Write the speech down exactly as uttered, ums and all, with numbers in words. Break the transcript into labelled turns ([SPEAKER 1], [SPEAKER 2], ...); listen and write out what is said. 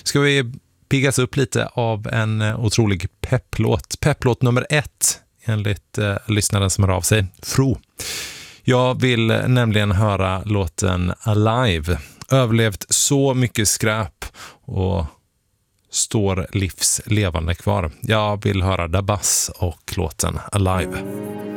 [SPEAKER 1] ska vi piggas upp lite av en otrolig pepplåt. Pepplåt nummer ett enligt eh, lyssnaren som hör av sig. Fro. Jag vill nämligen höra låten Alive. Överlevt så mycket skräp och står livslevande kvar. Jag vill höra Dabas och låten Alive.